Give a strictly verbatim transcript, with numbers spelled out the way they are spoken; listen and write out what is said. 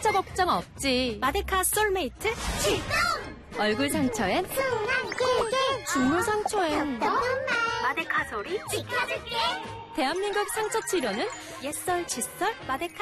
상처 걱정 없지. 마데카 솔메이트 출동! 얼굴 상처엔 순한 꿀꿀 중물 상처엔 마데카 소리 지켜줄게. 대한민국 상처 치료는 옛설 칫솔 마데카